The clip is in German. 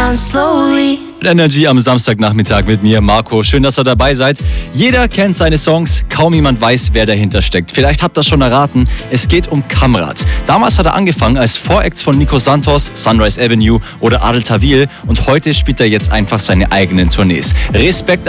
down slowly. Energy am Samstagnachmittag mit mir, Marco. Schön, dass ihr dabei seid. Jeder kennt seine Songs, kaum jemand weiß, wer dahinter steckt. Vielleicht habt ihr das schon erraten, es geht um Kamrat. Damals hat er angefangen als Voract von Nico Santos, Sunrise Avenue oder Adel Tawil und heute spielt er jetzt einfach seine eigenen Tournees. Respekt